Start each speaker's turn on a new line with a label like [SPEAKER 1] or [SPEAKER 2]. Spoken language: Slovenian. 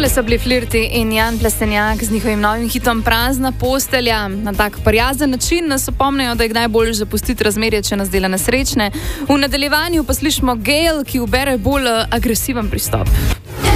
[SPEAKER 1] Tole so bili Flirti in Jan Plestenjak z njihovim novim hitom Prazna postelja. Na tak prijazen način nas opomnijo, da je kdaj bolj zapustiti razmerje, če nas dela nesrečne. V nadaljevanju pa slišimo Gail, ki ubere bolj agresiven pristop.